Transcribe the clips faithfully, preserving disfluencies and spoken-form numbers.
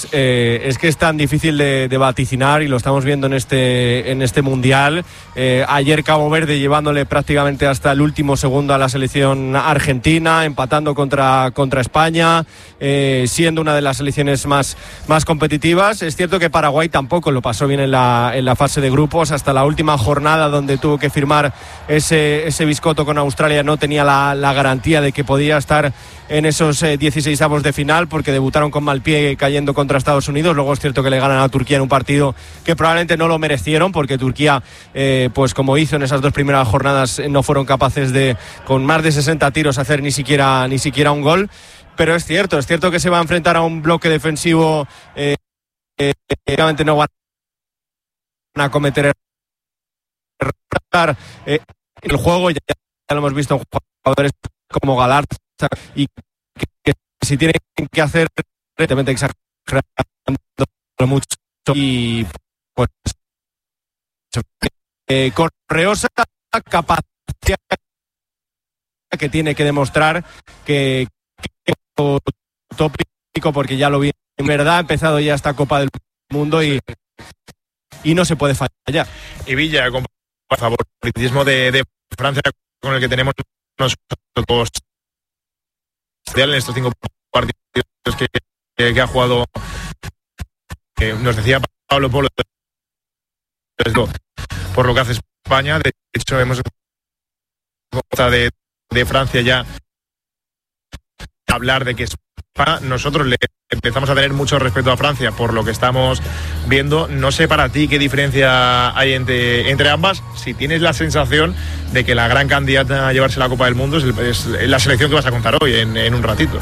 eh, es que es tan difícil de, de vaticinar y lo estamos viendo en este, en este Mundial. Eh, ayer Cabo Verde llevándole prácticamente hasta el último segundo a la selección argentina, empatando contra, contra España, eh, siendo una de las selecciones más, más competitivas. Es cierto que Paraguay tampoco lo pasó bien en la, en la fase de grupos, hasta la última jornada donde tuvo que firmar ese, ese biscotto con Australia no tenía la, la garantía de que podía estar en esos eh, dieciseisavos de final, porque debutaron con mal pie cayendo contra Estados Unidos. Luego es cierto que le ganan a Turquía en un partido que probablemente no lo merecieron, porque Turquía, eh, pues como hizo en esas dos primeras jornadas, no fueron capaces de, con más de sesenta tiros, hacer ni siquiera, ni siquiera un gol. Pero es cierto, es cierto que se va a enfrentar a un bloque defensivo, eh, eh, obviamente no van a cometer errores. Eh, el juego ya, ya lo hemos visto en jugadores como Galarza, y que, que si tienen que hacer, evidentemente exagerando mucho, y pues eh, Correosa, capacidad que tiene que demostrar que, que tópico, porque ya lo vi, en verdad ha empezado ya esta Copa del Mundo y, y no se puede fallar. Y Villa, con favoritismo de, de Francia, con el que tenemos nosotros en estos cinco partidos que, que, que ha jugado, eh, nos decía Pablo Polo, por lo que hace España. De hecho, hemos de, de Francia ya hablar de que España, nosotros le empezamos a tener mucho respeto a Francia por lo que estamos viendo. No sé para ti qué diferencia hay entre, entre ambas, si tienes la sensación de que la gran candidata a llevarse la Copa del Mundo es, el, es la selección que vas a contar hoy en, en un ratito.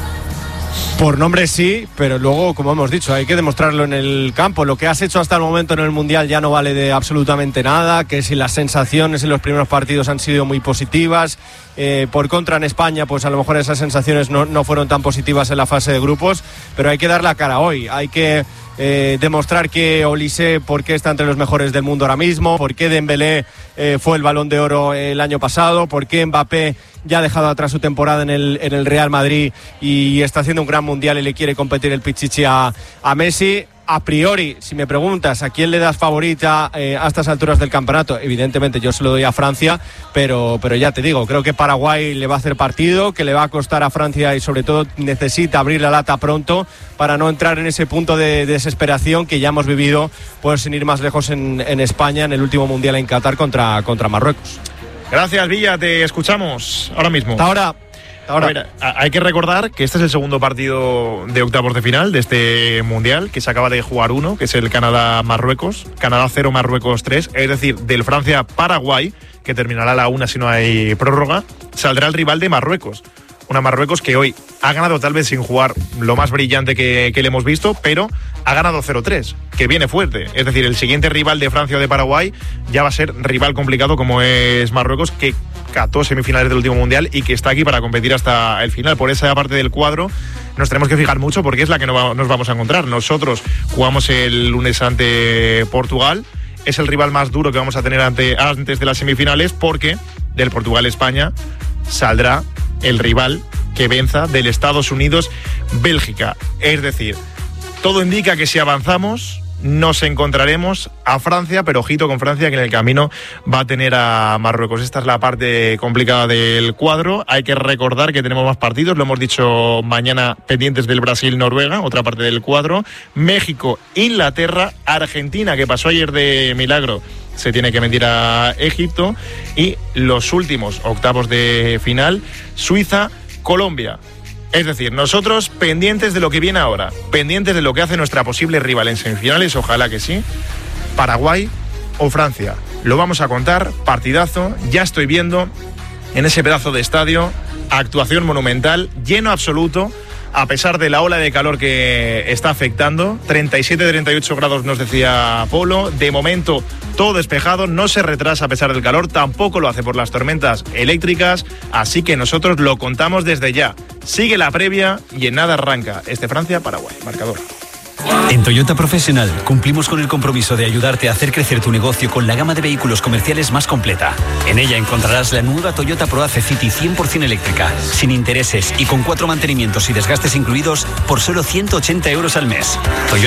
Por nombre sí, pero luego, como hemos dicho, hay que demostrarlo en el campo. Lo que has hecho hasta el momento en el Mundial ya no vale de absolutamente nada, que si las sensaciones en los primeros partidos han sido muy positivas, eh, por contra en España, pues a lo mejor esas sensaciones no, no fueron tan positivas en la fase de grupos, pero hay que dar la cara hoy, hay que eh, demostrar que Olise, por qué está entre los mejores del mundo ahora mismo, por qué Dembélé eh, fue el Balón de Oro el año pasado, por qué Mbappé ya ha dejado atrás su temporada en el, en el Real Madrid y está haciendo un gran Mundial y le quiere competir el pichichi a, a Messi. A priori, si me preguntas a quién le das favorita eh, a estas alturas del campeonato, evidentemente yo se lo doy a Francia, pero, pero ya te digo, creo que Paraguay le va a hacer partido, que le va a costar a Francia y sobre todo necesita abrir la lata pronto para no entrar en ese punto de, de desesperación que ya hemos vivido, pues sin ir más lejos en, en España en el último Mundial en Qatar contra, contra Marruecos. Gracias, Villa, te escuchamos ahora mismo. Hasta ahora. Ahora. Ver, hay que recordar que este es el segundo partido de octavos de final de este Mundial, que se acaba de jugar uno, que es el Canadá-Marruecos, Canadá cero, Marruecos tres, es decir, del Francia-Paraguay, que terminará a la una si no hay prórroga, saldrá el rival de Marruecos. Una Marruecos que hoy ha ganado tal vez sin jugar lo más brillante que, que le hemos visto, pero ha ganado cero tres, que viene fuerte. Es decir, el siguiente rival de Francia o de Paraguay ya va a ser rival complicado como es Marruecos, que cató semifinales del último Mundial y que está aquí para competir hasta el final. Por esa parte del cuadro nos tenemos que fijar mucho porque es la que nos vamos a encontrar. Nosotros jugamos el lunes ante Portugal. Es el rival más duro que vamos a tener ante, antes de las semifinales, porque del Portugal-España saldrá el rival que venza del Estados Unidos-Bélgica. Es decir, todo indica que si avanzamos nos encontraremos a Francia, pero ojito con Francia, que en el camino va a tener a Marruecos. Esta es la parte complicada del cuadro. Hay que recordar que tenemos más partidos, lo hemos dicho mañana, pendientes del Brasil-Noruega, otra parte del cuadro, México, Inglaterra, Argentina, que pasó ayer de milagro, se tiene que medir a Egipto, y los últimos octavos de final, Suiza, Colombia. Es decir, nosotros pendientes de lo que viene ahora, pendientes de lo que hace nuestra posible rival en semifinales, ojalá que sí, Paraguay o Francia. Lo vamos a contar, partidazo, ya estoy viendo en ese pedazo de estadio, actuación monumental, lleno absoluto, a pesar de la ola de calor que está afectando, treinta y siete, treinta y ocho grados nos decía Polo, de momento todo despejado, no se retrasa a pesar del calor, tampoco lo hace por las tormentas eléctricas, así que nosotros lo contamos desde ya. Sigue la previa y en nada arranca este Francia-Paraguay. Marcador. En Toyota Professional cumplimos con el compromiso de ayudarte a hacer crecer tu negocio con la gama de vehículos comerciales más completa. En ella encontrarás la nueva Toyota ProAce City cien por ciento eléctrica, sin intereses y con cuatro mantenimientos y desgastes incluidos por solo ciento ochenta euros al mes. Toyota